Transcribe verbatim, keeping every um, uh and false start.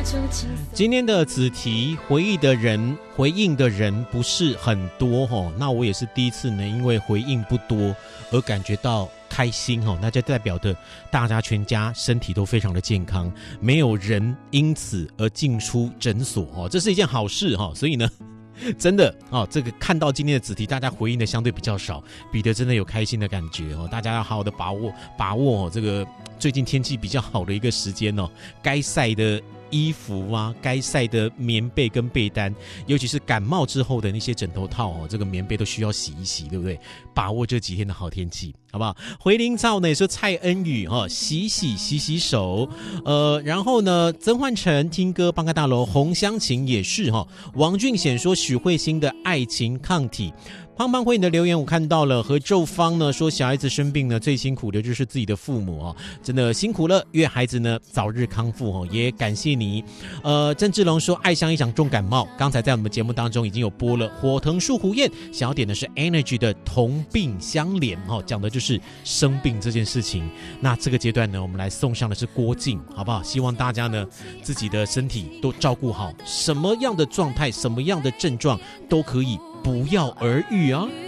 今天的子题回忆的人回应的人不是很多齁，那我也是第一次呢，因为回应不多而感觉到开心齁，那就代表的大家全家身体都非常的健康，没有人因此而进出诊所齁，这是一件好事齁，所以呢真的哦，这个看到今天的子题，大家回应的相对比较少，彼得真的有开心的感觉哦。大家要好好的把握把握哦，这个最近天气比较好的一个时间哦，该晒的衣服啊，该晒的棉被跟被单，尤其是感冒之后的那些枕头套哦，这个棉被都需要洗一洗，对不对？把握这几天的好天气，好不好？回林照呢也说蔡恩宇哈、哦，洗洗洗洗手，呃，然后呢，曾焕成听歌帮个大楼，洪湘琴也是哈、哦，王俊显说许慧欣的爱情抗体。胖胖回你的留言我看到了，和周芳呢说小孩子生病呢最辛苦的就是自己的父母哦，真的辛苦了，愿孩子呢早日康复哦，也感谢你。呃，郑志龙说爱像一场重感冒，刚才在我们节目当中已经有播了火藤树胡燕，想要点的是 Energy 的同病相怜哦，讲的就是生病这件事情。那这个阶段呢，我们来送上的是郭靖，好不好？希望大家呢自己的身体都照顾好，什么样的状态，什么样的症状都可以不药而愈啊。